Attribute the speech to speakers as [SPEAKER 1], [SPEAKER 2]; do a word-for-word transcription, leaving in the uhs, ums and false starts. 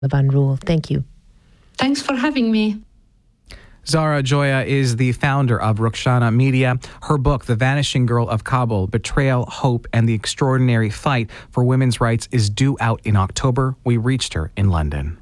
[SPEAKER 1] Taliban rule. Thank you.
[SPEAKER 2] Thanks for having me.
[SPEAKER 3] Zahra Joya is the founder of Rukhsana Media. Her book, The Vanishing Girl of Kabul, Betrayal, Hope, and the Extraordinary Fight for Women's Rights is due out in October. We reached her in London.